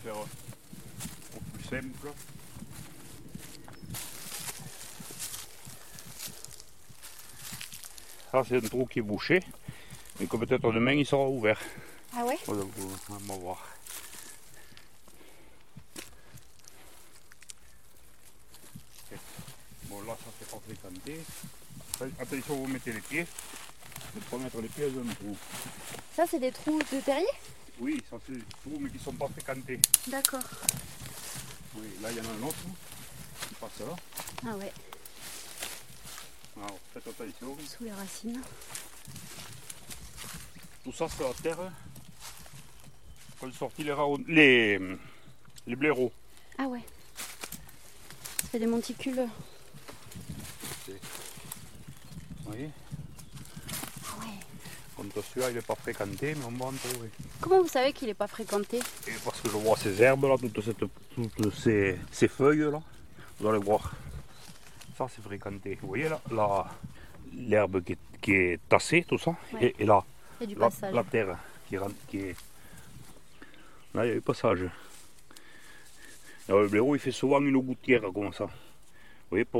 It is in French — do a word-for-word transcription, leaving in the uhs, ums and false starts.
faire au plus simple. Ça c'est un trou qui est bouché, mais que peut-être demain il sera ouvert. Ah ouais? Voilà, on va voir. Bon là ça c'est pas fréquenté. Attention, vous mettez les pieds. Ne pas mettre les pieds dans un trou. Ça c'est des trous de terrier? Oui, ça c'est des trous mais qui sont pas fréquentés. D'accord. Oui, là il y en a un autre qui passe là. Ah ouais. Alors faites attention. Sous les racines. Tout ça c'est la terre. Quand sorti les, raon... les... les blaireaux. Ah ouais. C'est des monticules. Vous voyez? Ah ouais. Comme celui-là il n'est pas fréquenté, mais on va en trouver. Comment vous savez qu'il n'est pas fréquenté? Et parce que je vois ces herbes là, toutes, cette, toutes ces, ces feuilles là, vous allez voir. Ça c'est fréquenté. Vous voyez là, là l'herbe qui, qui est tassée, tout ça, Ouais. et, et là, Il y a du la, passage. la terre qui, rentre, qui est. Là il y a du passage. Alors, le blaireau il fait souvent une gouttière comme ça. Vous voyez, pour